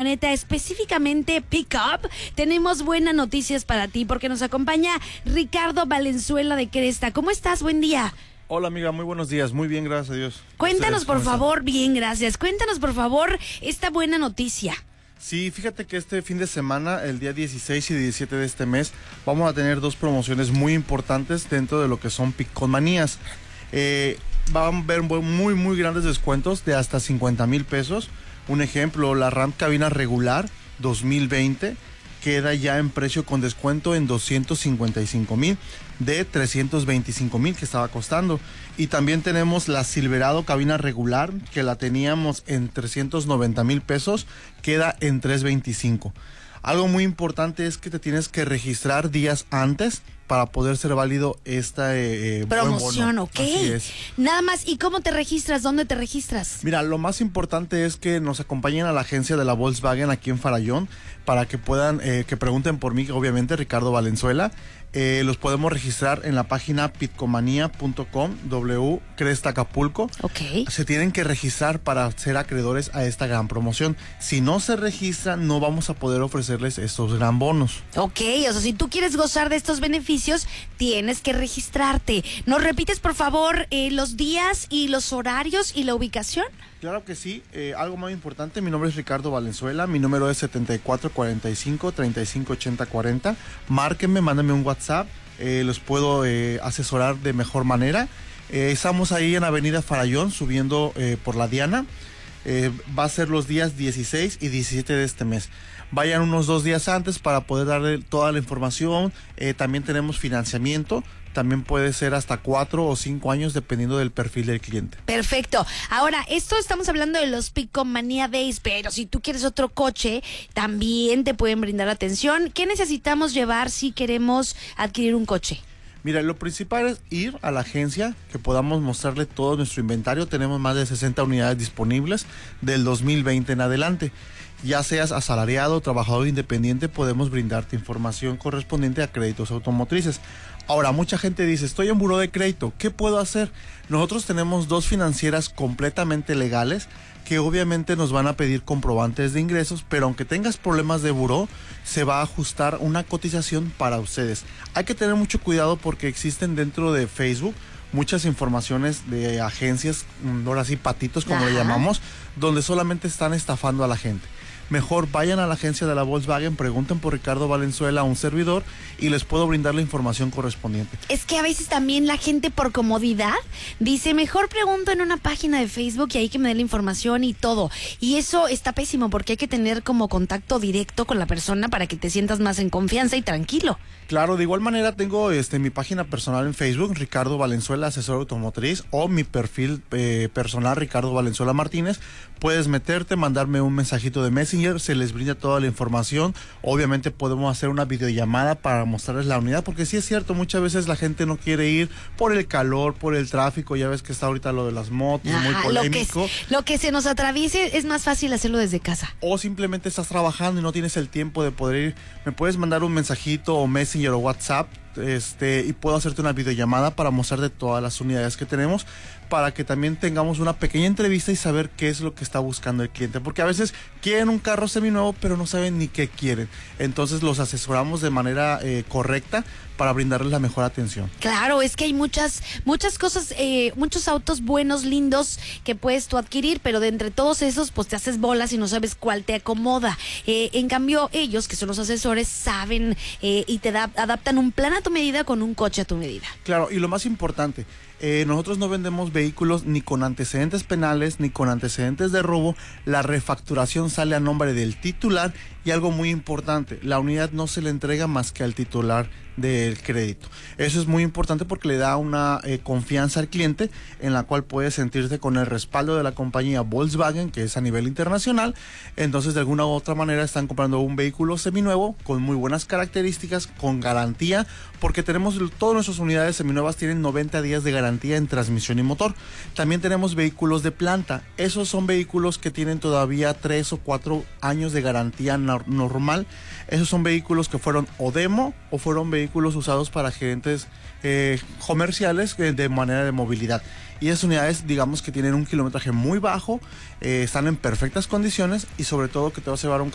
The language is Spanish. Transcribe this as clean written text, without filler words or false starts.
camioneta, específicamente pick-up, tenemos buenas noticias para ti porque nos acompaña Ricardo Valenzuela de Cresta. ¿Cómo estás? Buen día. Hola amiga, muy buenos días, muy bien, gracias a Dios. Cuéntanos por favor, bien, gracias. Cuéntanos por favor esta buena noticia. Sí, fíjate que este fin de semana, el día 16 y 17 de este mes, vamos a tener dos promociones muy importantes dentro de lo que son Piccomanías. Van a ver muy grandes descuentos de hasta 50,000 pesos. Un ejemplo, la RAM cabina regular 2020 queda ya en precio con descuento en 255,000 de 325,000 que estaba costando. Y también tenemos la Silverado cabina regular que la teníamos en 390,000 pesos, queda en 325. Algo muy importante es que te tienes que registrar días antes para poder ser válido esta promoción, ok. Así es. Nada más, ¿y cómo te registras? ¿Dónde te registras? Mira, lo más importante es que nos acompañen a la agencia de la Volkswagen aquí en Farallón para que puedan, que pregunten por mí, obviamente, Ricardo Valenzuela. Los podemos registrar en la página pitcomanía.com, Cresta Acapulco. Ok. Se tienen que registrar para ser acreedores a esta gran promoción. Si no se registran, no vamos a poder ofrecerles estos gran bonos. Ok, o sea, si tú quieres gozar de estos beneficios, tienes que registrarte. ¿Nos repites, por favor, los días y los horarios y la ubicación? Claro que sí, algo muy importante, mi nombre es Ricardo Valenzuela, mi número es 7445-358040, márquenme, mándenme un WhatsApp, los puedo asesorar de mejor manera. Estamos ahí en Avenida Farallón, subiendo por la Diana, va a ser los días 16 y 17 de este mes. Vayan unos 2 días antes para poder darle toda la información, también tenemos financiamiento. También puede ser hasta 4 o 5 años dependiendo del perfil del cliente. Perfecto. Ahora, esto estamos hablando de los Piccomanía Days, pero si tú quieres otro coche, también te pueden brindar atención. ¿Qué necesitamos llevar si queremos adquirir un coche? Mira, lo principal es ir a la agencia, que podamos mostrarle todo nuestro inventario. Tenemos más de 60 unidades disponibles del 2020 en adelante. Ya seas asalariado o trabajador independiente, podemos brindarte información correspondiente a créditos automotrices. Ahora, mucha gente dice, estoy en buró de crédito, ¿qué puedo hacer? Nosotros tenemos 2 financieras completamente legales que obviamente nos van a pedir comprobantes de ingresos, pero aunque tengas problemas de buró, se va a ajustar una cotización para ustedes. Hay que tener mucho cuidado porque existen dentro de Facebook muchas informaciones de agencias, ahora sí patitos como le llamamos, donde solamente están estafando a la gente. Mejor vayan a la agencia de la Volkswagen, pregunten por Ricardo Valenzuela, un servidor, y les puedo brindar la información correspondiente. Es que a veces también la gente por comodidad dice, mejor pregunto en una página de Facebook y ahí que me dé la información y todo. Y eso está pésimo porque hay que tener como contacto directo con la persona para que te sientas más en confianza y tranquilo. Claro, de igual manera tengo mi página personal en Facebook, Ricardo Valenzuela, asesor automotriz, o mi perfil personal, Ricardo Valenzuela Martínez. Puedes meterte, mandarme un mensajito de Messenger, se les brinda toda la información. Obviamente podemos hacer una videollamada para mostrarles la unidad, porque sí es cierto, muchas veces la gente no quiere ir por el calor, por el tráfico, ya ves que está ahorita lo de las motos, muy polémico. Lo que se nos atraviese es más fácil hacerlo desde casa. O simplemente estás trabajando y no tienes el tiempo de poder ir, me puedes mandar un mensajito o Messenger o WhatsApp, y puedo hacerte una videollamada para mostrarte todas las unidades que tenemos, para que también tengamos una pequeña entrevista y saber qué es lo que está buscando el cliente, porque a veces quieren un carro seminuevo pero no saben ni qué quieren. Entonces los asesoramos de manera correcta para brindarles la mejor atención. Claro, es que hay muchas cosas, muchos autos buenos, lindos que puedes tú adquirir, pero de entre todos esos pues te haces bolas y no sabes cuál te acomoda. En cambio ellos, que son los asesores, saben y te adaptan un plan a tu medida con un coche a tu medida. Claro, y lo más importante, nosotros no vendemos vehículos ni con antecedentes penales ni con antecedentes de robo. La refacturación sale a nombre del titular, y algo muy importante, la unidad no se le entrega más que al titular del crédito. Eso es muy importante porque le da una confianza al cliente, en la cual puede sentirse con el respaldo de la compañía Volkswagen, que es a nivel internacional. Entonces de alguna u otra manera están comprando un vehículo seminuevo con muy buenas características, con garantía, porque tenemos todas nuestras unidades seminuevas tienen 90 días de garantía en transmisión y motor. También tenemos vehículos de planta. Esos son vehículos que tienen todavía 3 o 4 años de garantía normal. Esos son vehículos que fueron o demo o fueron vehículos usados para gerentes comerciales de manera de movilidad. Y esas unidades, digamos que tienen un kilometraje muy bajo, están en perfectas condiciones, y sobre todo que te vas a llevar un